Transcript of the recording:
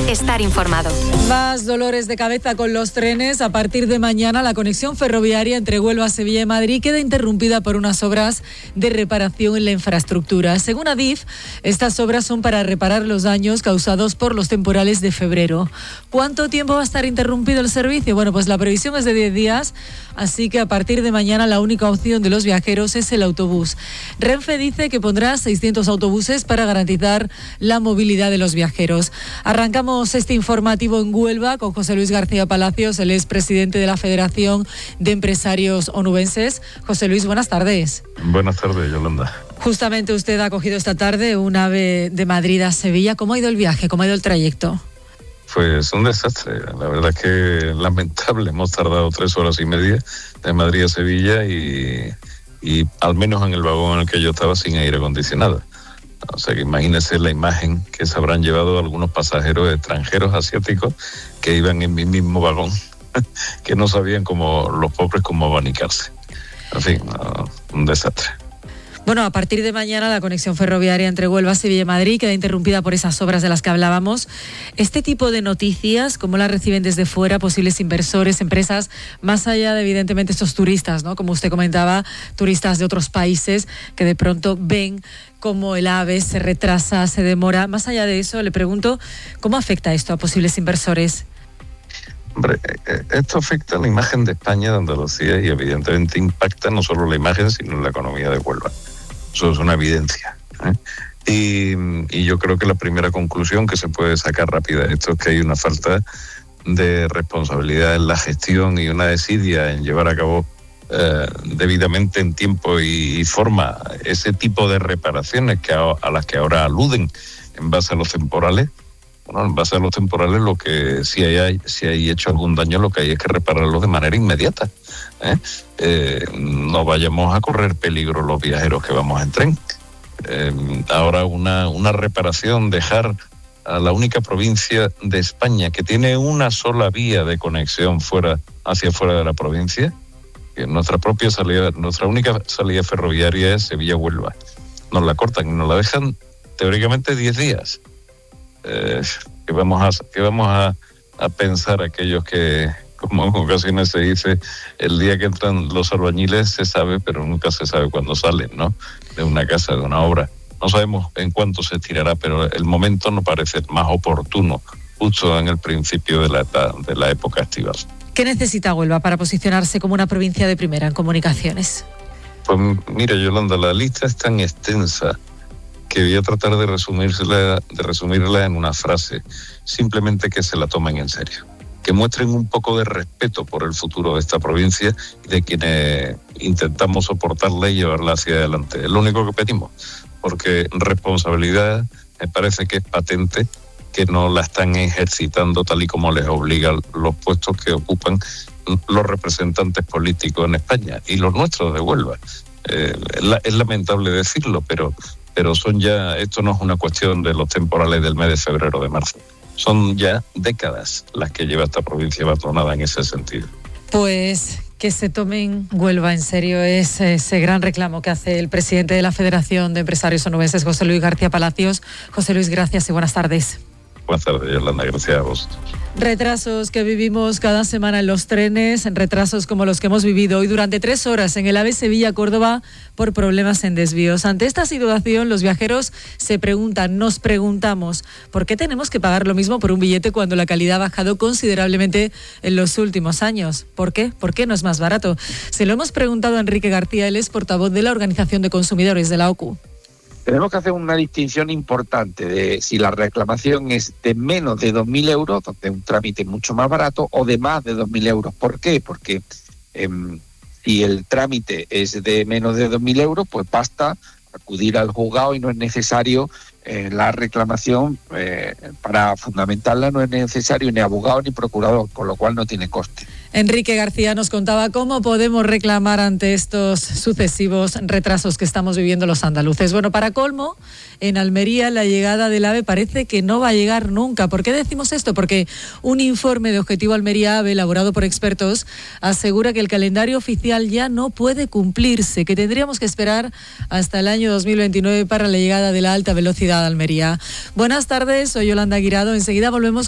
estar informado. Más dolores de cabeza con los trenes. A partir de mañana, la conexión ferroviaria entre Huelva, Sevilla y Madrid queda interrumpida por unas obras de reparación en la infraestructura. Según Adif, estas obras son para reparar los daños causados por los temporales de febrero. ¿Cuánto tiempo va a estar interrumpido el servicio? Bueno, pues la previsión es de 10 días, así que a partir de mañana la única opción de los viajeros es el autobús. Renfe dice que pondrá 600 autobuses para garantizar la movilidad de los viajeros. Arrancamos este informativo en Huelva con José Luis García Palacios, él es presidente de la Federación de Empresarios Onubenses. José Luis, buenas tardes. Buenas tardes, Yolanda. Justamente usted ha cogido esta tarde un AVE de Madrid a Sevilla. ¿Cómo ha ido el viaje? ¿Cómo ha ido el trayecto? Pues un desastre. La verdad es que lamentable. Hemos tardado 3 horas y media de Madrid a Sevilla y al menos en el vagón en el que yo estaba sin aire acondicionado. O sea que imagínense la imagen que se habrán llevado algunos pasajeros extranjeros asiáticos que iban en mi mismo vagón, que no sabían los pobres cómo abanicarse. En fin, un desastre. Bueno, a partir de mañana la conexión ferroviaria entre Huelva, Sevilla y Madrid queda interrumpida por esas obras de las que hablábamos. Este tipo de noticias, ¿cómo las reciben desde fuera posibles inversores, empresas, más allá de evidentemente estos turistas, ¿no? Como usted comentaba, turistas de otros países que de pronto ven cómo el AVE se retrasa, se demora? Más allá de eso, le pregunto, ¿cómo afecta esto a posibles inversores? Hombre, esto afecta a la imagen de España, de Andalucía, y evidentemente impacta no solo la imagen, sino la economía de Huelva. Eso es una evidencia, ¿eh? Y yo creo que la primera conclusión que se puede sacar rápida de esto es que hay una falta de responsabilidad en la gestión y una desidia en llevar a cabo debidamente en tiempo y forma ese tipo de reparaciones a las que ahora aluden en base a los temporales. Bueno, en base a los temporales, lo que si hay hecho algún daño, lo que hay es que repararlo de manera inmediata. No vayamos a correr peligro los viajeros que vamos en tren. Ahora una reparación, dejar a la única provincia de España que tiene una sola vía de conexión hacia fuera de la provincia, que nuestra única salida ferroviaria es Sevilla-Huelva. Nos la cortan y nos la dejan teóricamente 10 días. ¿Qué vamos a pensar aquellos que, como en ocasiones se dice, el día que entran los albañiles se sabe, pero nunca se sabe cuándo salen, ¿no? De una casa, de una obra. No sabemos en cuánto se tirará, pero el momento no parece más oportuno, justo en el principio de la época estival. ¿Qué necesita Huelva para posicionarse como una provincia de primera en comunicaciones? Pues mira, Yolanda, la lista es tan extensa que voy a tratar de resumirla en una frase, simplemente que se la tomen en serio, que muestren un poco de respeto por el futuro de esta provincia y de quienes intentamos soportarla y llevarla hacia adelante. Es lo único que pedimos, porque responsabilidad me parece que es patente que no la están ejercitando tal y como les obligan los puestos que ocupan los representantes políticos en España y los nuestros de Huelva. Es lamentable decirlo, pero esto no es una cuestión de los temporales del mes de febrero o de marzo. Son ya décadas las que lleva esta provincia abandonada en ese sentido. Pues que se tomen Huelva en serio es ese gran reclamo que hace el presidente de la Federación de Empresarios Onubenses, José Luis García Palacios. José Luis, gracias y buenas tardes. Buenas tardes, Yolanda, gracias a vos. Retrasos que vivimos cada semana en los trenes, retrasos como los que hemos vivido hoy durante 3 horas en el AVE Sevilla-Córdoba por problemas en desvíos. Ante esta situación, los viajeros nos preguntamos, ¿por qué tenemos que pagar lo mismo por un billete cuando la calidad ha bajado considerablemente en los últimos años? ¿Por qué? ¿Por qué no es más barato? Se lo hemos preguntado a Enrique García, él es portavoz de la Organización de Consumidores de la OCU. Tenemos que hacer una distinción importante de si la reclamación es de menos de 2.000 euros, donde un trámite mucho más barato, o de más de 2.000 euros. ¿Por qué? Porque si el trámite es de menos de 2.000 euros, pues basta acudir al juzgado y no es necesario la reclamación, para fundamentarla no es necesario ni abogado ni procurador, con lo cual no tiene coste. Enrique García nos contaba cómo podemos reclamar ante estos sucesivos retrasos que estamos viviendo los andaluces. Bueno, para colmo, en Almería la llegada del AVE parece que no va a llegar nunca. ¿Por qué decimos esto? Porque un informe de Objetivo Almería AVE elaborado por expertos asegura que el calendario oficial ya no puede cumplirse, que tendríamos que esperar hasta el año 2029 para la llegada de la alta velocidad a Almería. Buenas tardes, soy Yolanda Guirado. Enseguida volvemos